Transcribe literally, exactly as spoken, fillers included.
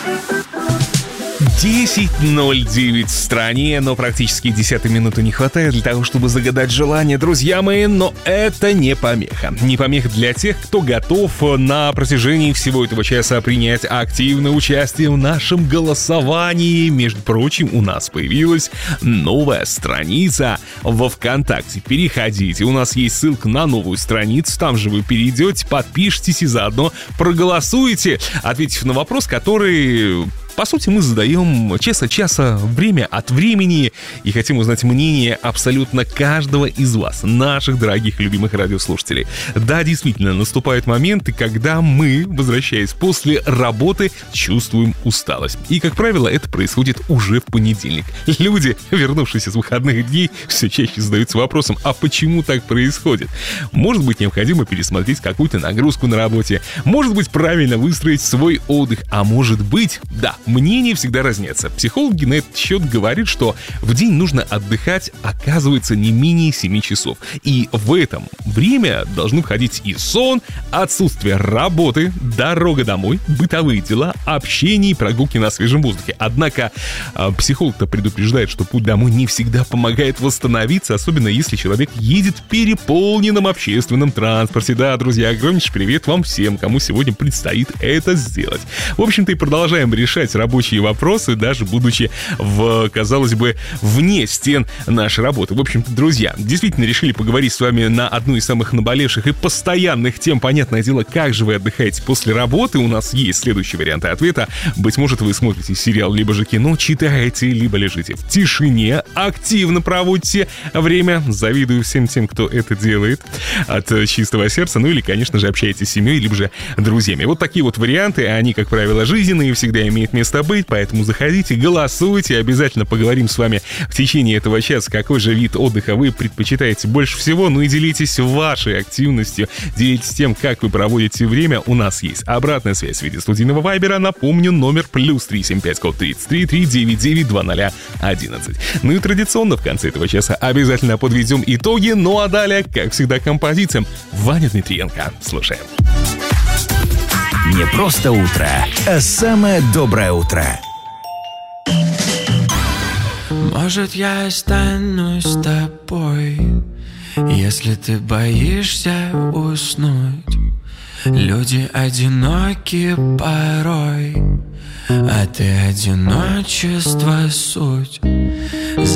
десять ноль девять в стране, но практически десятой минуты не хватает для того, чтобы загадать желание, друзья мои, но это не помеха. Не помеха для тех, кто готов на протяжении всего этого часа принять активное участие в нашем голосовании. Между прочим, у нас появилась новая страница во ВКонтакте. Переходите, у нас есть ссылка на новую страницу, там же вы перейдете, подпишитесь и заодно проголосуете, ответив на вопрос, который... По сути, мы задаем час от часа, время от времени, и хотим узнать мнение абсолютно каждого из вас, наших дорогих любимых радиослушателей. Да, действительно, наступают моменты, когда мы, возвращаясь после работы, чувствуем усталость. И, как правило, это происходит уже в понедельник. Люди, вернувшиеся с выходных дней, все чаще задаются вопросом, а почему так происходит? Может быть, необходимо пересмотреть какую-то нагрузку на работе, может быть, правильно выстроить свой отдых, а может быть, да, мнения всегда разнятся. Психологи на этот счет говорят, что в день нужно отдыхать, оказывается, не менее семи часов. И в этом время должны входить и сон, отсутствие работы, дорога домой, бытовые дела, общение и прогулки на свежем воздухе. Однако психолог-то предупреждает, что путь домой не всегда помогает восстановиться, особенно если человек едет в переполненном общественном транспорте. Да, друзья, огромнейший привет вам всем, кому сегодня предстоит это сделать. В общем-то, и продолжаем решать рабочие вопросы, даже будучи в, казалось бы, вне стен нашей работы. В общем-то, друзья, действительно решили поговорить с вами на одну из самых наболевших и постоянных тем. Понятное дело, как же вы отдыхаете после работы? У нас есть следующие варианты ответа. Быть может, вы смотрите сериал, либо же кино, читаете, либо лежите в тишине, активно проводите время. Завидую всем тем, кто это делает от чистого сердца. Ну или, конечно же, общаетесь с семьей, либо же друзьями. Вот такие вот варианты, они, как правило, жизненные, всегда имеют место быть, поэтому заходите, голосуйте, обязательно поговорим с вами в течение этого часа, какой же вид отдыха вы предпочитаете больше всего, ну и делитесь вашей активностью, делитесь тем, как вы проводите время. У нас есть обратная связь в виде студийного вайбера, напомню, номер плюс три семь пять код тридцать три три девять девять два ноль одиннадцать. Ну и традиционно в конце этого часа обязательно подведем итоги, ну а далее, как всегда, композициям. Ваня Дмитриенко. Слушаем. Не просто утро, а самое доброе утро. Может, я останусь с тобой, если ты боишься уснуть. Люди одиноки порой, а ты одиночество суть.